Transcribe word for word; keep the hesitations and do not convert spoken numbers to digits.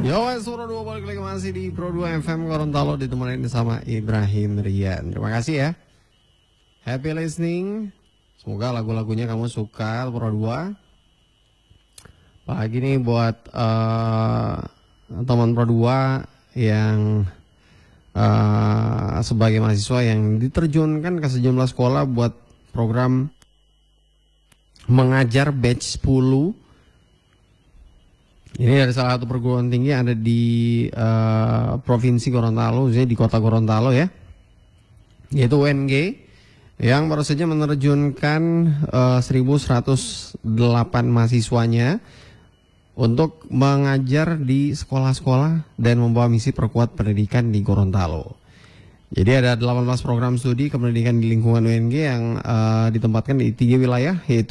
Yo, Pro dua balik lagi masih di Pro dua F M Gorontalo ditemenin sama Ibrahim Rian. Terima kasih ya. Happy listening. Semoga lagu-lagunya kamu suka Pro dua. Apalagi nih buat uh, teman Pro dua yang uh, sebagai mahasiswa yang diterjunkan ke sejumlah sekolah buat program mengajar batch sepuluh. Ini dari salah satu perguruan tinggi yang ada di uh, Provinsi Gorontalo, jadi di Kota Gorontalo ya, yaitu U N G, yang baru saja menerjunkan uh, seribu seratus delapan mahasiswanya untuk mengajar di sekolah-sekolah dan membawa misi perkuat pendidikan di Gorontalo. Jadi ada delapan belas program studi kependidikan di lingkungan U N G yang uh, ditempatkan di tiga wilayah, yaitu